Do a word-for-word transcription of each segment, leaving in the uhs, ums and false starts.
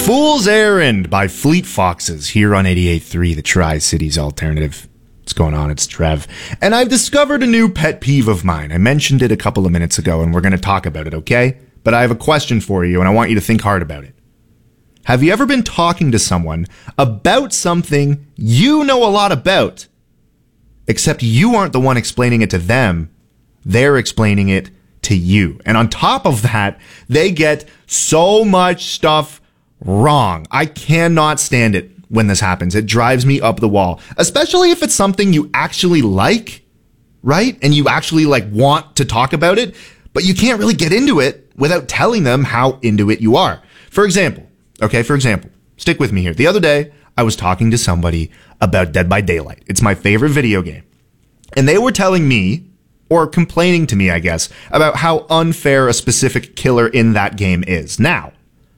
Fool's Errand by Fleet Foxes here on eighty-eight point three, the Tri-Cities Alternative. What's going on? It's Trev. And I've discovered a new pet peeve of mine. I mentioned it a couple of minutes ago, and we're going to talk about it, okay? But I have a question for you, and I want you to think hard about it. Have you ever been talking to someone about something you know a lot about, except you aren't the one explaining it to them, they're explaining it to you? And on top of that, they get so much stuff wrong. I cannot stand it when this happens. It drives me up the wall, especially if it's something you actually like, right? And you actually like want to talk about it, but you can't really get into it without telling them how into it you are. For example, okay, for example, stick with me here. The other day, I was talking to somebody about Dead by Daylight. It's my favorite video game. And they were telling me, or complaining to me, I guess, about how unfair a specific killer in that game is. Now,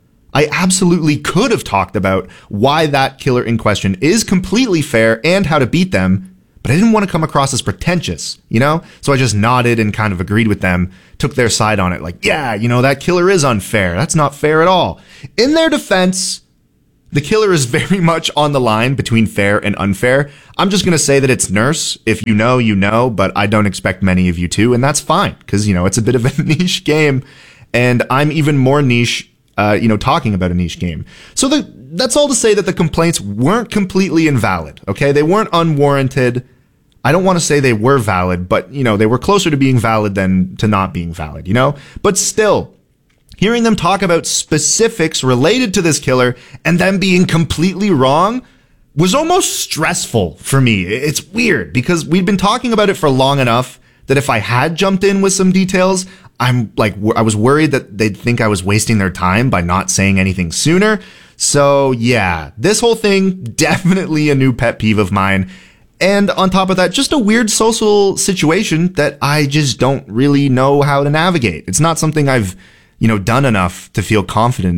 I absolutely could have talked about why that killer in question is completely fair and how to beat them, but I didn't want to come across as pretentious, you know? So I just nodded and kind of agreed with them, took their side on it, like, yeah, you know, that killer is unfair. That's not fair at all. In their defense, the killer is very much on the line between fair and unfair. I'm just going to say that it's Nurse. If you know, you know, but I don't expect many of you to, and that's fine, because, you know, it's a bit of a niche game, and I'm even more niche Uh, you know, talking about a niche game. So the, that's all to say that the complaints weren't completely invalid, okay? They weren't unwarranted. I don't want to say they were valid, but, you know, they were closer to being valid than to not being valid, you know? But still, hearing them talk about specifics related to this killer and them being completely wrong was almost stressful for me. It's weird because we'd been talking about it for long enough that if I had jumped in with some details, I'm like, I was worried that they'd think I was wasting their time by not saying anything sooner. So yeah, this whole thing, definitely a new pet peeve of mine. And on top of that, just a weird social situation that I just don't really know how to navigate. It's not something I've, you know, done enough to feel confident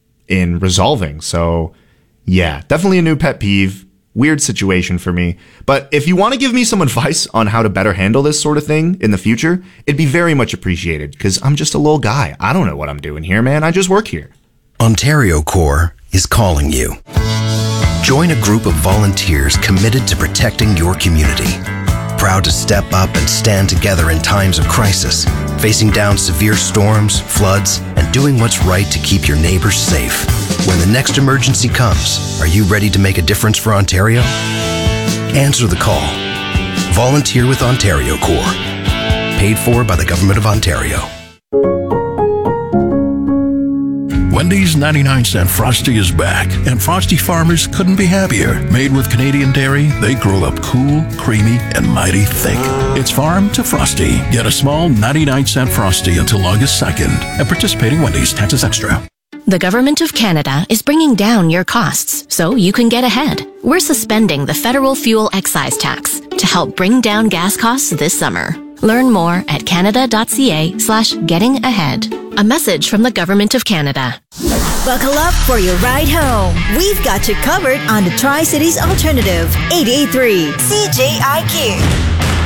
in resolving. So yeah, definitely a new pet peeve. Weird situation for me. But if you want to give me some advice on how to better handle this sort of thing in the future, it'd be very much appreciated, because I'm just a little guy. I don't know what I'm doing here, man. I just work here. Ontario Corps is calling you. Join a group of volunteers committed to protecting your community. Proud to step up and stand together in times of crisis, facing down severe storms, floods, and doing what's right to keep your neighbors safe. When the next emergency comes, are you ready to make a difference for Ontario? Answer the call. Volunteer with Ontario Corps. Paid for by the Government of Ontario. Wendy's ninety-nine cent Frosty is back, and Frosty farmers couldn't be happier. Made with Canadian dairy, they grow up cool, creamy, and mighty thick. It's farm to Frosty. Get a small ninety-nine cent Frosty until August second at participating Wendy's. Taxes extra. The Government of Canada is bringing down your costs so you can get ahead. We're suspending the federal fuel excise tax to help bring down gas costs this summer. Learn more at canada.ca slash getting ahead. A message from the Government of Canada. Buckle up for your ride home. We've got you covered on the Tri-Cities Alternative, eighty-eight point three C J I Q.